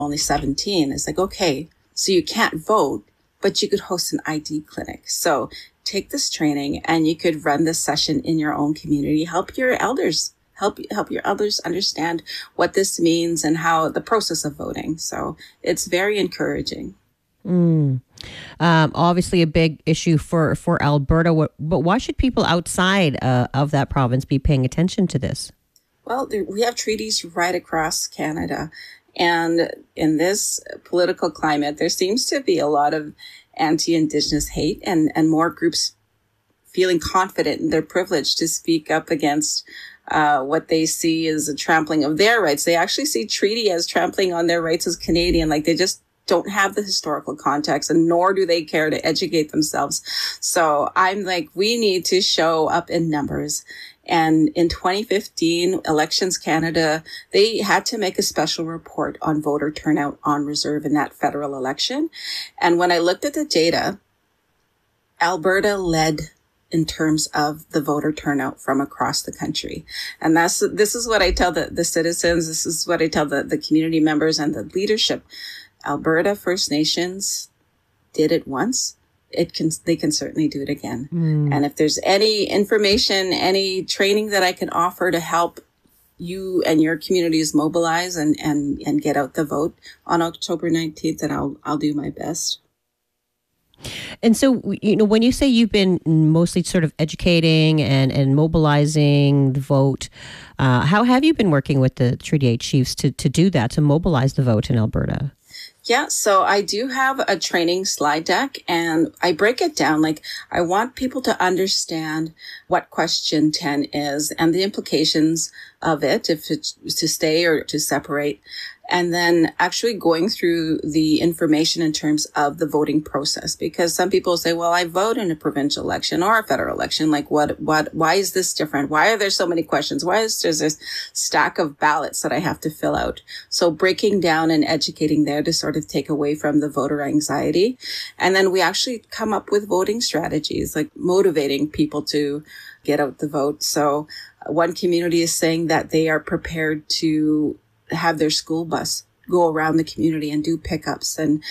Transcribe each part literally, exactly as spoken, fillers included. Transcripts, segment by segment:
only seventeen. It's like, okay, so you can't vote, but you could host an I D clinic. So take this training and you could run this session in your own community. Help your elders, help, help your elders understand what this means and how the process of voting. So it's very encouraging. Mm. Um, obviously a big issue for, for Alberta, but why should people outside uh, of that province be paying attention to this? Well, there, we have treaties right across Canada. And in this political climate, there seems to be a lot of anti-Indigenous hate and, and more groups feeling confident in their privilege to speak up against uh, what they see as a trampling of their rights. They actually see treaty as trampling on their rights as Canadian, like they just don't have the historical context, and nor do they care to educate themselves. So I'm like, we need to show up in numbers. And in twenty fifteen, Elections Canada, they had to make a special report on voter turnout on reserve in that federal election. And when I looked at the data, Alberta led in terms of the voter turnout from across the country. And that's, this is what I tell the, the citizens. This is what I tell the, the community members and the leadership. Alberta First Nations did it once. It can, they can certainly do it again. Mm. And if there's any information, any training that I can offer to help you and your communities mobilize and, and, and get out the vote on October nineteenth, then I'll, I'll do my best. And so, you know, when you say you've been mostly sort of educating and, and mobilizing the vote, uh, how have you been working with the Treaty eight chiefs to, to do that, to mobilize the vote in Alberta? Yeah, so I do have a training slide deck and I break it down. Like, I want people to understand what question ten is and the implications of it, if it's to stay or to separate. And then actually going through the information in terms of the voting process, because some people say, well, I vote in a provincial election or a federal election. Like, what, what, why is this different? Why are there so many questions? Why is there this stack of ballots that I have to fill out? So breaking down and educating there to sort of take away from the voter anxiety. And then we actually come up with voting strategies, like motivating people to get out the vote. So one community is saying that they are prepared to have their school bus go around the community and do pickups. And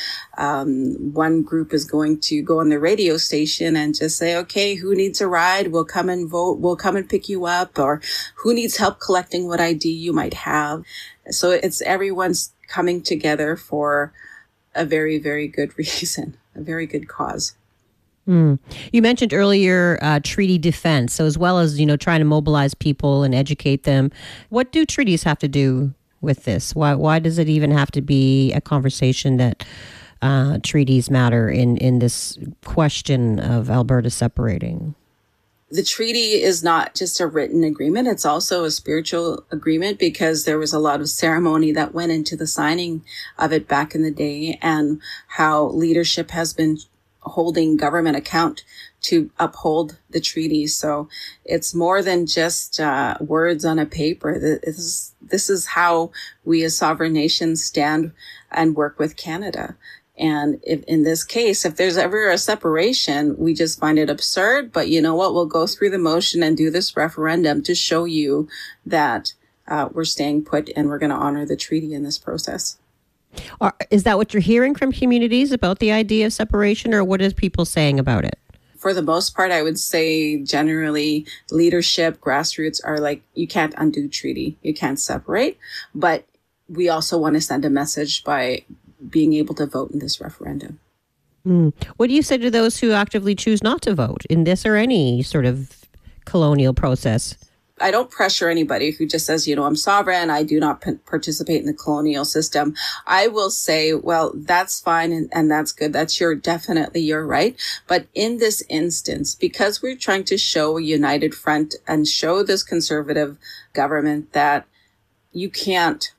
um, one group is going to go on the radio station and just say, okay, who needs a ride? We'll come and vote. We'll come and pick you up. Or who needs help collecting what I D you might have? So it's everyone's coming together for a very, very good reason, a very good cause. Mm. You mentioned earlier uh, treaty defense. So as well as, you know, trying to mobilize people and educate them, what do treaties have to do with this? Why why does it even have to be a conversation that uh, treaties matter in, in this question of Alberta separating? The treaty is not just a written agreement. It's also a spiritual agreement, because there was a lot of ceremony that went into the signing of it back in the day, and how leadership has been holding government account to uphold the treaty. So it's more than just uh, words on a paper. This is, this is how we as sovereign nations stand and work with Canada. And if, in this case, if there's ever a separation, we just find it absurd. But you know what? We'll go through the motion and do this referendum to show you that uh, we're staying put and we're going to honor the treaty in this process. Are, is that what you're hearing from communities about the idea of separation, or what is people saying about it? For the most part, I would say generally leadership, grassroots are like, you can't undo treaty. You can't separate. But we also want to send a message by being able to vote in this referendum. Mm. What do you say to those who actively choose not to vote in this or any sort of colonial process? I don't pressure anybody who just says, you know, I'm sovereign. I do not p- participate in the colonial system. I will say, well, that's fine. And, and that's good. That's your, definitely your right. But in this instance, because we're trying to show a united front and show this conservative government that you can't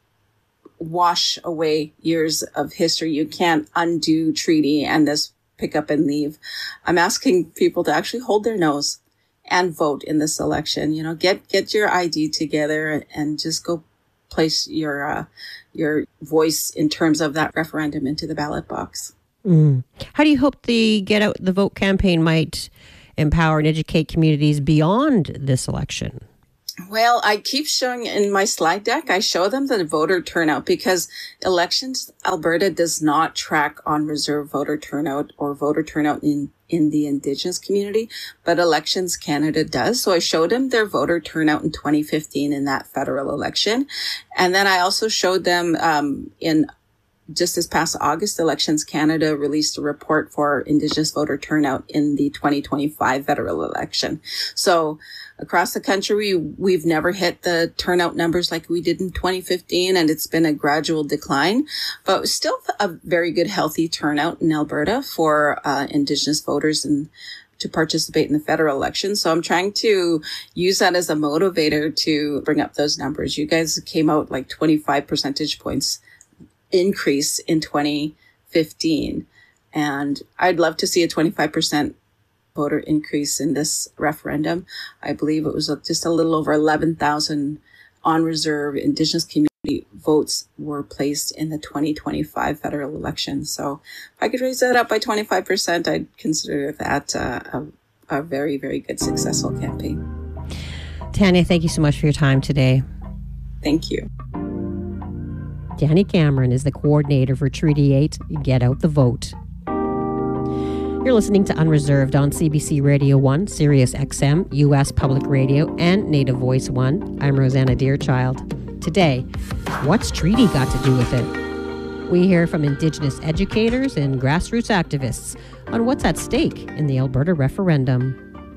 wash away years of history. You can't undo treaty and this pick up and leave. I'm asking people to actually hold their nose and vote in this election. You know, get get your I D together and just go place your uh, your voice in terms of that referendum into the ballot box. Mm. How do you hope the Get Out the Vote campaign might empower and educate communities beyond this election? Well, I keep showing in my slide deck, I show them the voter turnout because Elections Alberta does not track on reserve voter turnout or voter turnout in, in the Indigenous community, but Elections Canada does. So I showed them their voter turnout in twenty fifteen in that federal election. And then I also showed them um, in just this past August, Elections Canada released a report for Indigenous voter turnout in the twenty twenty-five federal election. So across the country, we, we've never hit the turnout numbers like we did in twenty fifteen, and it's been a gradual decline, but still a very good, healthy turnout in Alberta for uh, Indigenous voters and to participate in the federal election. So I'm trying to use that as a motivator to bring up those numbers. You guys came out like twenty-five percentage points increase in twenty fifteen. And I'd love to see a twenty-five percent voter increase in this referendum. I believe it was just a little over eleven thousand on reserve Indigenous community votes were placed in the twenty twenty-five federal election. So if I could raise that up by twenty-five percent, I'd consider that uh, a, a very, very good, successful campaign. Tanya, thank you so much for your time today. Thank you. Danny Cameron is the coordinator for Treaty eight, Get Out the Vote. You're listening to Unreserved on C B C Radio one, Sirius X M, U S Public Radio, and Native Voice one. I'm Rosanna Deerchild. Today, what's treaty got to do with it? We hear from Indigenous educators and grassroots activists on what's at stake in the Alberta referendum.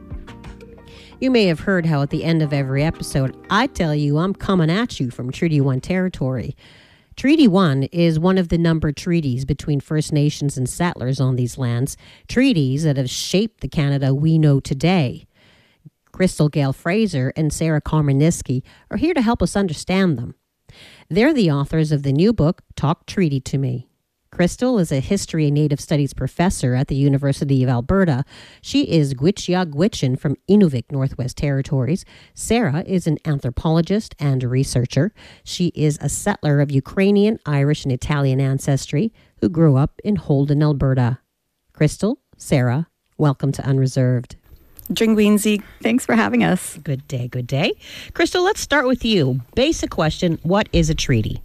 You may have heard how at the end of every episode, I tell you I'm coming at you from Treaty one territory. Treaty one is one of the numbered treaties between First Nations and settlers on these lands, treaties that have shaped the Canada we know today. Crystal Gayle Fraser and Sarah Komorniski are here to help us understand them. They're the authors of the new book, Talk Treaty to Me. Crystal is a History and Native Studies professor at the University of Alberta. She is Gwich'ya Gwich'in from Inuvik, Northwest Territories. Sarah is an anthropologist and a researcher. She is a settler of Ukrainian, Irish, and Italian ancestry who grew up in Holden, Alberta. Crystal, Sarah, welcome to Unreserved. Dringweenzy, thanks for having us. Good day, good day. Crystal, let's start with you. Basic question, what is a treaty?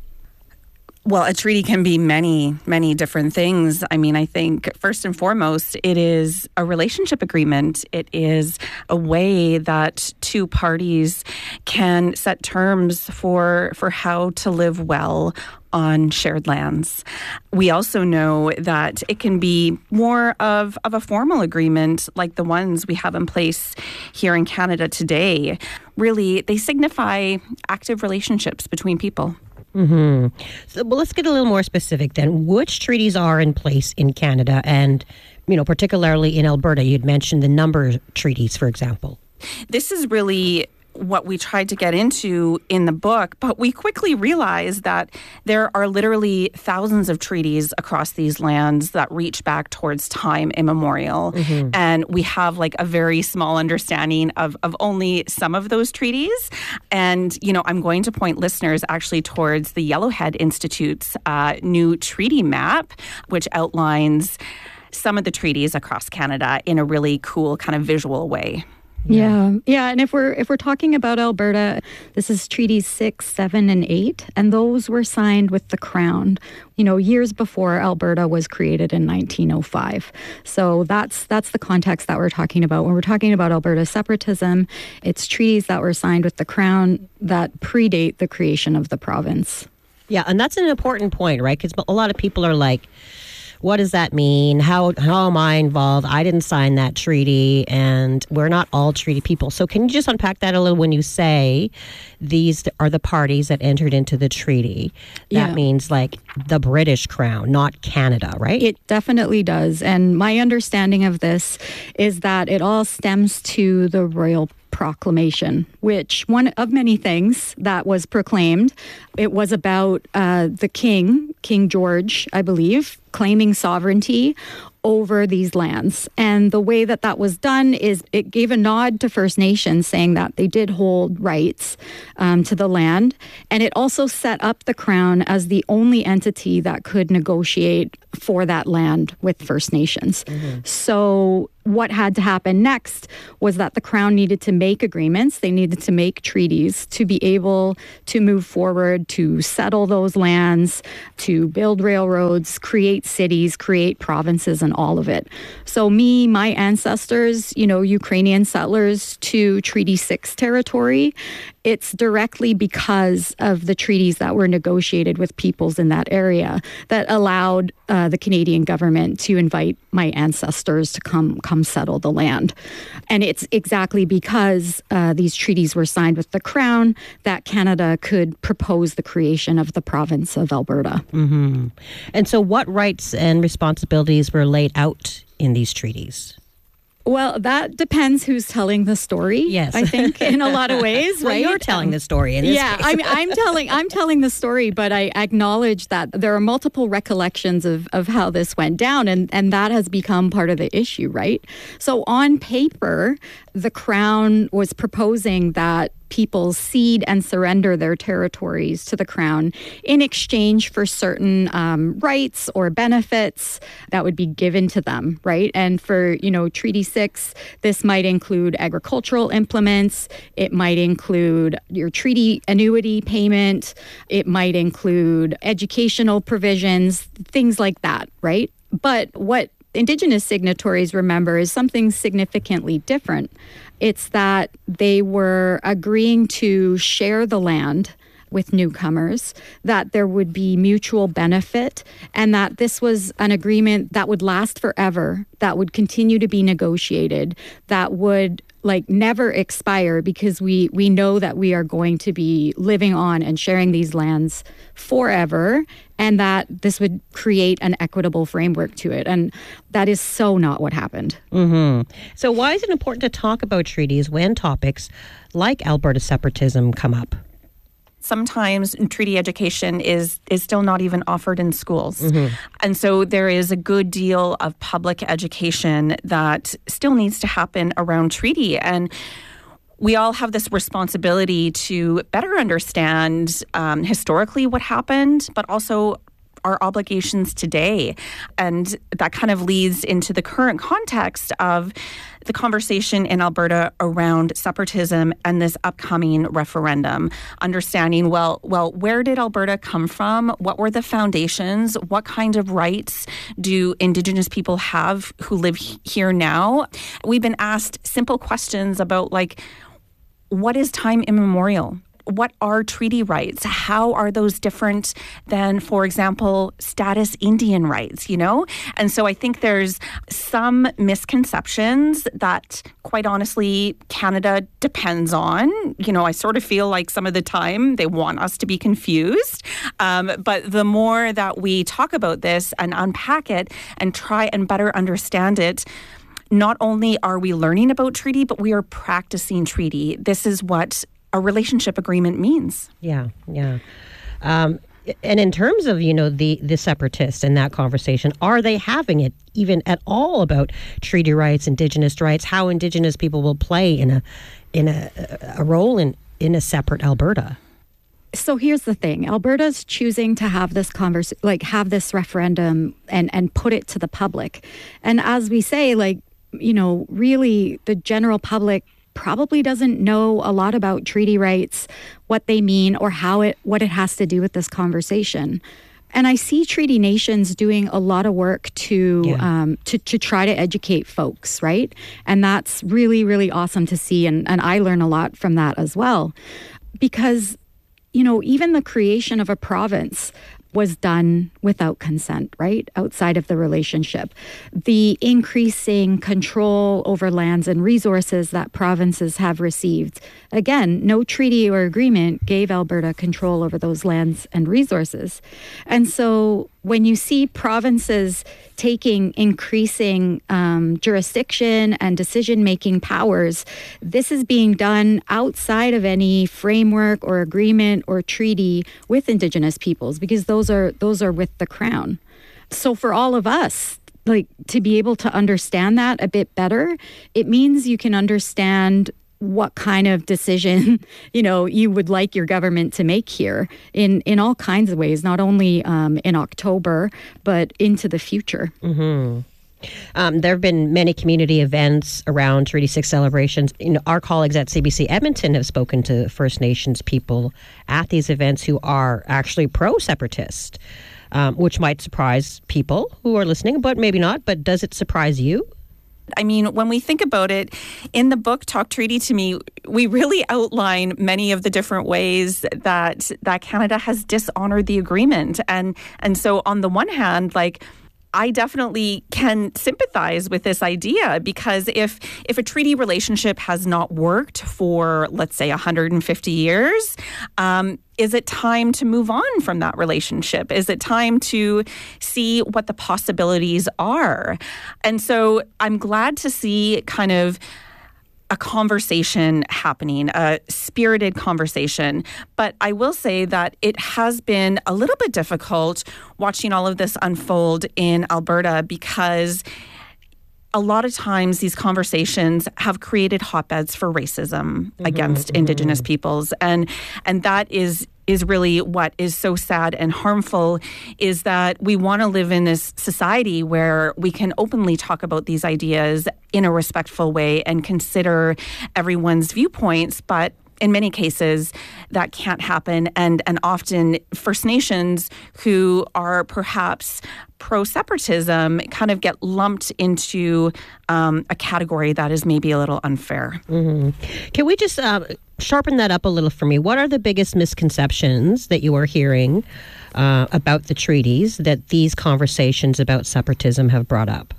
Well, a treaty can be many, many different things. I mean, I think first and foremost, it is a relationship agreement. It is a way that two parties can set terms for for how to live well on shared lands. We also know that it can be more of, of a formal agreement like the ones we have in place here in Canada today. Really, they signify active relationships between people. Mm-hmm. So, well, let's get a little more specific then. Which treaties are in place in Canada and, you know, particularly in Alberta? You'd mentioned the number treaties, for example. This is really what we tried to get into in the book, but we quickly realized that there are literally thousands of treaties across these lands that reach back towards time immemorial. Mm-hmm. And we have like a very small understanding of, of only some of those treaties. And, you know, I'm going to point listeners actually towards the Yellowhead Institute's uh, new treaty map, which outlines some of the treaties across Canada in a really cool kind of visual way. Yeah. yeah, yeah, and if we're if we're talking about Alberta, this is treaties six, seven, and eight, and those were signed with the Crown, you know, years before Alberta was created in nineteen oh five. So that's that's the context that we're talking about when we're talking about Alberta separatism. It's treaties that were signed with the Crown that predate the creation of the province. Yeah, and that's an important point, right? Because a lot of people are like, what does that mean? How how am I involved? I didn't sign that treaty, and we're not all treaty people. So can you just unpack that a little when you say these are the parties that entered into the treaty? That yeah. means like the British Crown, not Canada, right? It definitely does. And my understanding of this is that it all stems to the Royal Proclamation, which one of many things that was proclaimed. It was about uh, the king, King George, I believe, claiming sovereignty over these lands. And the way that that was done is it gave a nod to First Nations, saying that they did hold rights um, to the land. And it also set up the Crown as the only entity that could negotiate for that land with First Nations. Mm-hmm. So what had to happen next was that the Crown needed to make agreements. They needed to make treaties to be able to move forward, to settle those lands, to build railroads, create cities, create provinces, and all of it. So me, my ancestors, you know, Ukrainian settlers to Treaty six territory, it's directly because of the treaties that were negotiated with peoples in that area that allowed uh, the Canadian government to invite my ancestors to come come settle the land. And it's exactly because uh, these treaties were signed with the Crown that Canada could propose the creation of the province of Alberta. Mm-hmm. And so what rights and responsibilities were laid out in these treaties? Well, that depends who's telling the story. Yes, I think in a lot of ways, well, right? You're telling the story in this yeah, case. I'm, I'm telling I'm telling the story, but I acknowledge that there are multiple recollections of, of how this went down, and, and that has become part of the issue, right? So on paper, the Crown was proposing that people cede and surrender their territories to the Crown in exchange for certain um, rights or benefits that would be given to them, right? And for, you know, Treaty six, this might include agricultural implements. It might include your treaty annuity payment. It might include educational provisions, things like that, right? But what Indigenous signatories remember is something significantly different. It's that they were agreeing to share the land with newcomers, that there would be mutual benefit, and that this was an agreement that would last forever, that would continue to be negotiated, that would like never expire, because we we know that we are going to be living on and sharing these lands forever, and that this would create an equitable framework to it. And that is so not what happened. Mm-hmm. So why is it important to talk about treaties when topics like Alberta separatism come up? Sometimes treaty education is is still not even offered in schools. Mm-hmm. And so there is a good deal of public education that still needs to happen around treaty. And we all have this responsibility to better understand um, historically what happened, but also our obligations today. And that kind of leads into the current context of the conversation in Alberta around separatism and this upcoming referendum. Understanding, well, well, where did Alberta come from? What were the foundations? What kind of rights do Indigenous people have who live here now? We've been asked simple questions about, like, what is time immemorial? What are treaty rights? How are those different than, for example, status Indian rights, you know? And so I think there's some misconceptions that, quite honestly, Canada depends on. You know, I sort of feel like some of the time they want us to be confused. Um, but the more that we talk about this and unpack it and try and better understand it, not only are we learning about treaty, but we are practicing treaty. This is what a relationship agreement means. Yeah, yeah. Um, and in terms of, you know, the, the separatists in that conversation, are they having it even at all about treaty rights, Indigenous rights, how Indigenous people will play in a in a, a role in, in a separate Alberta? So here's the thing. Alberta's choosing to have this convers- like have this referendum and, and put it to the public. And as we say, like, you know, really the general public probably doesn't know a lot about treaty rights, what they mean, or how it what it has to do with this conversation. And I see Treaty Nations doing a lot of work to yeah. um, to, to try to educate folks, right? And that's really, really awesome to see. And, and I learn a lot from that as well. Because, you know, even the creation of a province was done without consent, right? Outside of the relationship. The increasing control over lands and resources that provinces have received. Again, no treaty or agreement gave Alberta control over those lands and resources. And so when you see provinces taking increasing um, jurisdiction and decision-making powers, this is being done outside of any framework or agreement or treaty with Indigenous peoples, because those are those are with the Crown. So for all of us, like, to be able to understand that a bit better, it means you can understand what kind of decision, you know, you would like your government to make here in, in all kinds of ways, not only um, in October, but into the future. Mm-hmm. Um, there have been many community events around Treaty six celebrations. You know, our colleagues at C B C Edmonton have spoken to First Nations people at these events who are actually pro-separatist, um, which might surprise people who are listening, but maybe not. But does it surprise you? I mean, when we think about it, in the book Talk Treaty to Me, we really outline many of the different ways that that Canada has dishonored the agreement. And and so on the one hand, like, I definitely can sympathize with this idea, because if if a treaty relationship has not worked for, let's say, one hundred fifty years, um, is it time to move on from that relationship? Is it time to see what the possibilities are? And so I'm glad to see kind of a conversation happening, a spirited conversation. But I will say that it has been a little bit difficult watching all of this unfold in Alberta, because a lot of times these conversations have created hotbeds for racism mm-hmm, against mm-hmm. Indigenous peoples. And and that is is really what is so sad and harmful, is that we want to live in this society where we can openly talk about these ideas in a respectful way and consider everyone's viewpoints. But in many cases, that can't happen. And, and often First Nations who are perhaps pro-separatism kind of get lumped into um, a category that is maybe a little unfair. Mm-hmm. Can we just uh, sharpen that up a little for me? What are the biggest misconceptions that you are hearing uh, about the treaties that these conversations about separatism have brought up?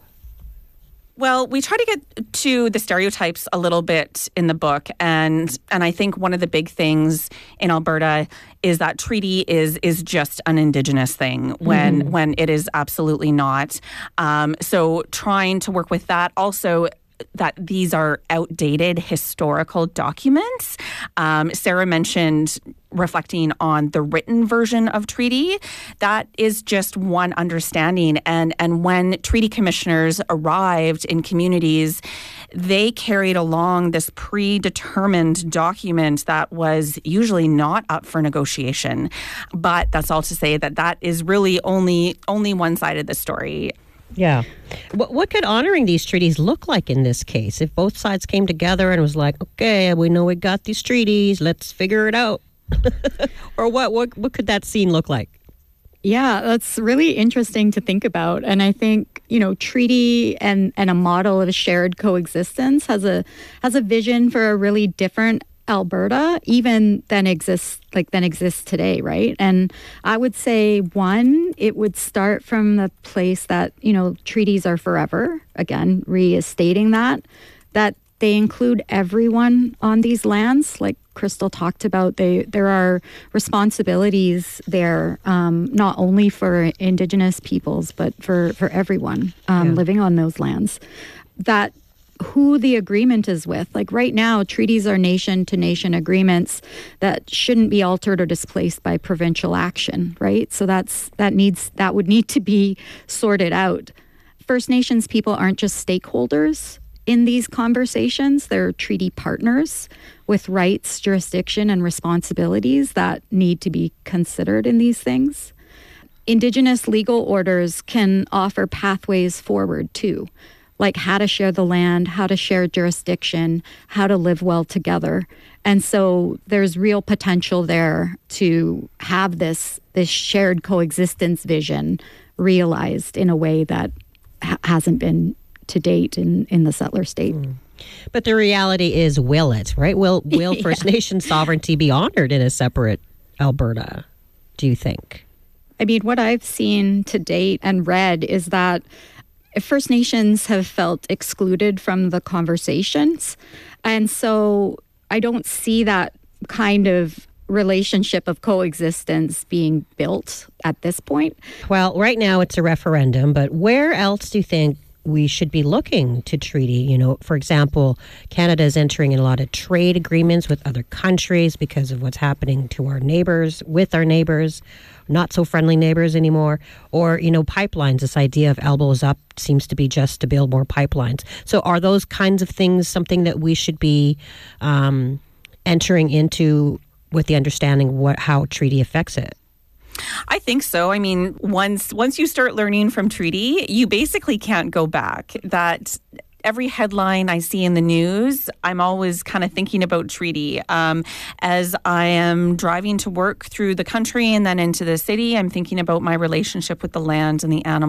Well, we try to get to the stereotypes a little bit in the book, and and I think one of the big things in Alberta is that treaty is is just an Indigenous thing when mm-hmm. when it is absolutely not. Um, so trying to work with that. Also, that these are outdated historical documents. Um, Sarah mentioned reflecting on the written version of treaty. That is just one understanding. And, and when treaty commissioners arrived in communities, they carried along this predetermined document that was usually not up for negotiation. But that's all to say that that is really only only one side of the story. Yeah. What, what could honoring these treaties look like in this case? If both sides came together and was like, okay, we know we got these treaties, let's figure it out. Or what, what what could that scene look like? Yeah, that's really interesting to think about. And I think, you know, treaty and, and a model of shared coexistence has a has a vision for a really different Alberta even than exists like than exists today, right? And I would say, one, it would start from the place that, you know, treaties are forever, again, restating that, that they include everyone on these lands. Like Crystal talked about, they there are responsibilities there, um, not only for Indigenous peoples, but for, for everyone um, yeah. living on those lands. That who the agreement is with. Like right now, treaties are nation-to-nation agreements that shouldn't be altered or displaced by provincial action, right? So that's that needs that would need to be sorted out. First Nations people aren't just stakeholders in these conversations. They're treaty partners with rights, jurisdiction, and responsibilities that need to be considered in these things. Indigenous legal orders can offer pathways forward too, like how to share the land, how to share jurisdiction, how to live well together. And so there's real potential there to have this this shared coexistence vision realized in a way that ha- hasn't been to date in, in the settler state. Mm. But the reality is, will it, right? Will, will yeah. First Nation sovereignty be honored in a separate Alberta, do you think? I mean, what I've seen to date and read is that First Nations have felt excluded from the conversations. And so I don't see that kind of relationship of coexistence being built at this point. Well, right now it's a referendum, but where else do you think we should be looking to treaty? You know, for example, Canada is entering in a lot of trade agreements with other countries because of what's happening to our neighbors, with our neighbors, not so friendly neighbors anymore. Or, you know, pipelines, this idea of elbows up seems to be just to build more pipelines. So are those kinds of things something that we should be um, entering into with the understanding what how treaty affects it? I think so. I mean, once once you start learning from treaty, you basically can't go back. That every headline I see in the news, I'm always kind of thinking about treaty. Um, as I am driving to work through the country and then into the city, I'm thinking about my relationship with the land and the animals.